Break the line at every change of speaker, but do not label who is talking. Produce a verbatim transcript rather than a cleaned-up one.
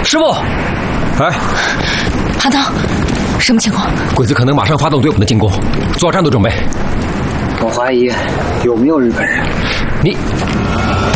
师傅，哎，
韩当，什么情况？
鬼子可能马上发动对我们的进攻，做好战斗准备。
我怀疑有没有日本人。
你，